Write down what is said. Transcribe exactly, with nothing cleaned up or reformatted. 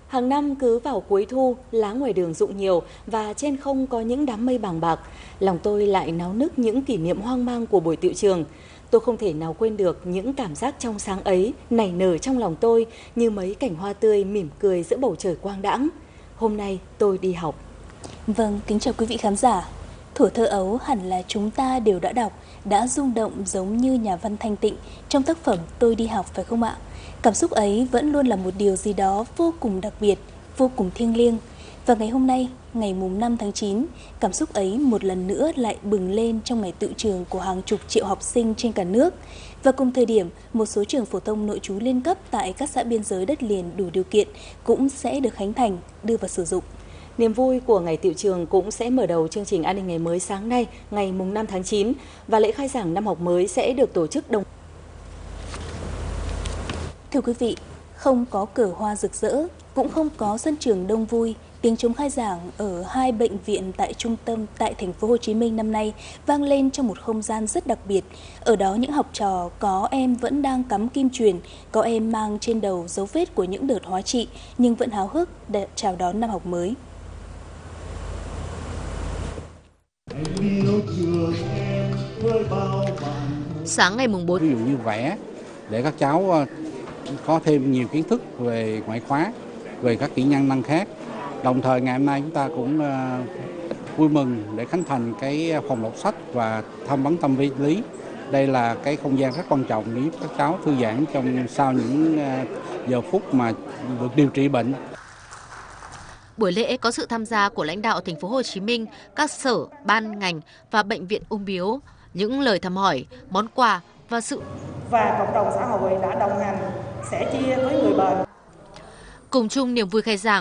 Hàng năm cứ vào cuối thu, lá ngoài đường rụng nhiều và trên không có những đám mây bàng bạc. Lòng tôi lại náo nức những kỷ niệm hoang mang của buổi tựu trường. Tôi không thể nào quên được những cảm giác trong sáng ấy nảy nở trong lòng tôi như mấy cành hoa tươi mỉm cười giữa bầu trời quang đãng. Hôm nay tôi đi học. Vâng, kính chào quý vị khán giả. Thuở thơ ấu hẳn là chúng ta đều đã đọc, đã rung động giống như nhà văn Thanh Tịnh trong tác phẩm Tôi đi học phải không ạ? Cảm xúc ấy vẫn luôn là một điều gì đó vô cùng đặc biệt, vô cùng thiêng liêng. Và ngày hôm nay, ngày mùng năm tháng chín, cảm xúc ấy một lần nữa lại bừng lên trong ngày tựu trường của hàng chục triệu học sinh trên cả nước. Và cùng thời điểm, một số trường phổ thông nội trú liên cấp tại các xã biên giới đất liền đủ điều kiện cũng sẽ được khánh thành, đưa vào sử dụng. Niềm vui của ngày tựu trường cũng sẽ mở đầu chương trình An ninh ngày mới sáng nay, ngày mùng năm tháng chín, và lễ khai giảng năm học mới sẽ được tổ chức đồng. Thưa quý vị, không có cờ hoa rực rỡ, cũng không có sân trường đông vui, tiếng trống khai giảng ở hai bệnh viện tại trung tâm tại thành phố Hồ Chí Minh năm nay vang lên trong một không gian rất đặc biệt. Ở đó những học trò có em vẫn đang cắm kim truyền, có em mang trên đầu dấu vết của những đợt hóa trị nhưng vẫn háo hức để chào đón năm học mới. Sáng ngày mùng bốn, ví dụ như vẽ để các cháu có thêm nhiều kiến thức về ngoại khóa, về các kỹ năng năng khác. Đồng thời ngày hôm nay chúng ta cũng vui mừng để khánh thành cái phòng đọc sách và tham vấn tâm lý. Đây là cái không gian rất quan trọng để giúp các cháu thư giãn trong sau những giờ phút mà được điều trị bệnh. Buổi lễ có sự tham gia của lãnh đạo thành phố Hồ Chí Minh, các sở, ban, ngành và bệnh viện ung biếu. Những lời thăm hỏi, món quà và sự và cộng đồng xã hội đã đồng hành sẽ chia với người bệnh. Cùng chung niềm vui khai giảng.